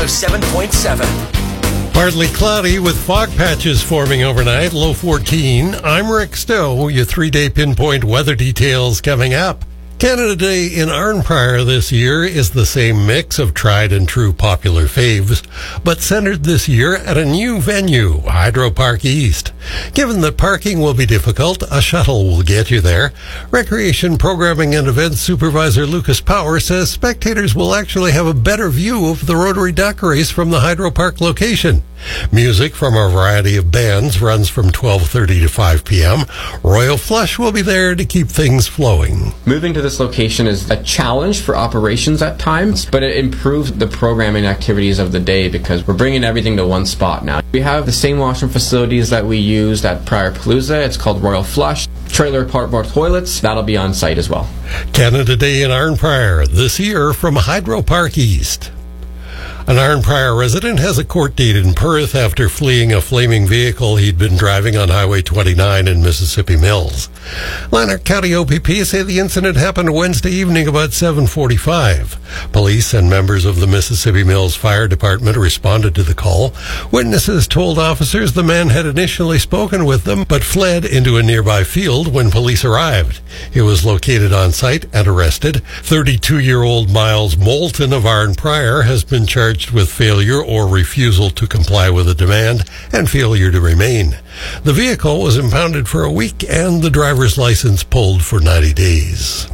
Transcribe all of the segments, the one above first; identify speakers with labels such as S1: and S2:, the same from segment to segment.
S1: 107.7.
S2: Partly cloudy with fog patches forming overnight, low 14. I'm Rick Stowe, your 3-day pinpoint weather details coming up. Canada Day in Arnprior this year is the same mix of tried and true popular faves, but centered this year at a new venue, Hydro Park East. Given that parking will be difficult, a shuttle will get you there. Recreation Programming and Events Supervisor Lucas Power says spectators will actually have a better view of the Rotary Duck Race from the Hydro Park location. Music from a variety of bands runs from 12:30 to 5 p.m. Royal Flush will be there to keep things flowing.
S3: Moving to this location is a challenge for operations at times, but it improves the programming activities of the day because we're bringing everything to one spot now. We have the same washroom facilities that we used at Prior Palooza. It's called Royal Flush. Trailer parkboard toilets, that'll be on site as well.
S2: Canada Day in Arnprior this year from Hydro Park East. An Arnprior resident has a court date in Perth after fleeing a flaming vehicle he'd been driving on Highway 29 in Mississippi Mills. Lanark County OPP say the incident happened Wednesday evening about 7:45. Police and members of the Mississippi Mills Fire Department responded to the call. Witnesses told officers the man had initially spoken with them but fled into a nearby field when police arrived. He was located on site and arrested. 32-year-old Miles Moulton of Arnprior has been charged with failure or refusal to comply with a demand and failure to remain. The vehicle was impounded for a week and the driver's license pulled for 90 days.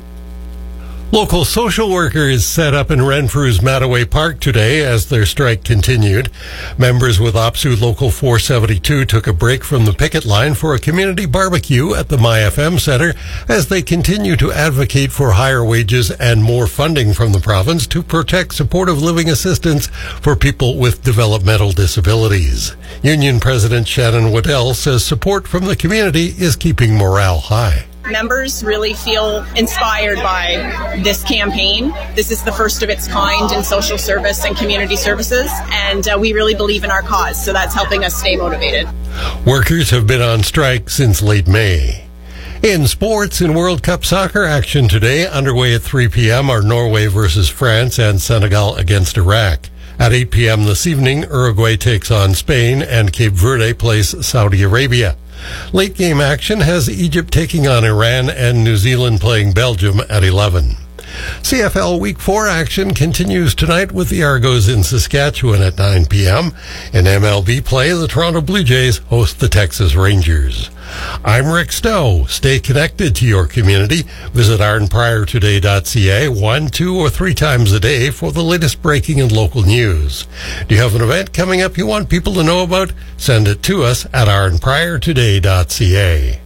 S2: Local social workers set up in Renfrew's Mattaway Park today as their strike continued. Members with OPSU Local 472 took a break from the picket line for a community barbecue at the MyFM Center as they continue to advocate for higher wages and more funding from the province to protect supportive living assistance for people with developmental disabilities. Union President Shannon Waddell says support from the community is keeping morale high.
S4: Members really feel inspired by this campaign. This is the first of its kind in social service and community services, and we really believe in our cause, so that's helping us stay motivated.
S2: Workers have been on strike since late May. In sports, in World Cup soccer action today, underway at 3 p.m. are Norway versus France and Senegal against Iraq. At 8 p.m. this evening, Uruguay takes on Spain and Cape Verde plays Saudi Arabia. Late game action has Egypt taking on Iran and New Zealand playing Belgium at 11. CFL Week 4 action continues tonight with the Argos in Saskatchewan at 9 p.m. In MLB play, the Toronto Blue Jays host the Texas Rangers. I'm Rick Stowe. Stay connected to your community. Visit arnpriortoday.ca 1, 2, or 3 times a day for the latest breaking and local news. Do you have an event coming up you want people to know about? Send it to us at arnpriortoday.ca.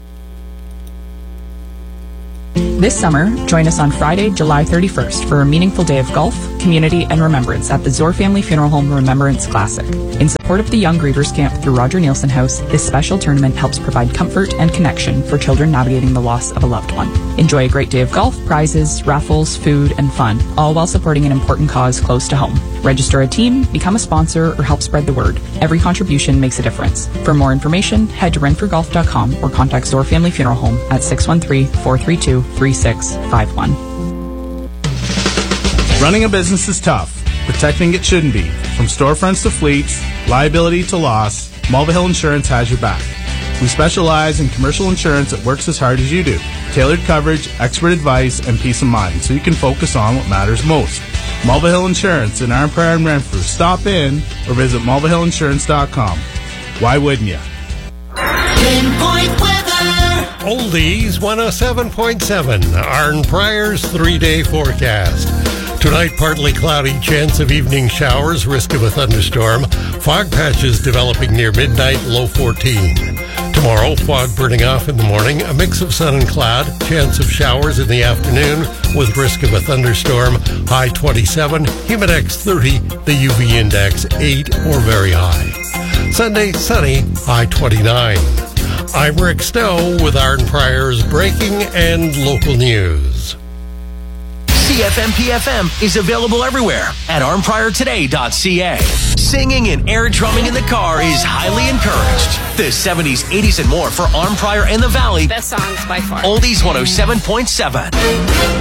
S5: This summer, join us on Friday, July 31st for a meaningful day of golf, community, and remembrance at the Zor Family Funeral Home Remembrance Classic. In support of the Young Grievers Camp through Roger Nielsen House, this special tournament helps provide comfort and connection for children navigating the loss of a loved one. Enjoy a great day of golf, prizes, raffles, food, and fun, all while supporting an important cause close to home. Register a team, become a sponsor, or help spread the word. Every contribution makes a difference. For more information, head to renfrewgolf.com or contact Zor Family Funeral Home at 613-432-3651.
S6: Running a business is tough. Protecting it shouldn't be. From storefronts to fleets, liability to loss, Mulvihill Insurance has your back. We specialize in commercial insurance that works as hard as you do. Tailored coverage, expert advice, and peace of mind so you can focus on what matters most. Mulvihill Insurance in Arnprior and Renfrew. Stop in or visit mulvihillinsurance.com. Why wouldn't you?
S1: Pinpoint weather.
S2: Oldies 107.7, Arnprior's 3-day forecast. Tonight, partly cloudy, chance of evening showers, risk of a thunderstorm. Fog patches developing near midnight, low 14. Tomorrow, fog burning off in the morning, a mix of sun and cloud, chance of showers in the afternoon with risk of a thunderstorm, high 27, Humidex 30, the UV index 8 or very high. Sunday, sunny, high 29. I'm Rick Stowe with Arnprior's breaking and local news.
S1: CFMPFM is available everywhere at arnpriortoday.ca. Singing and air drumming in the car is highly encouraged. The 70s, 80s, and more for Arnprior and the Valley.
S7: Best songs by far.
S1: Oldies 107.7.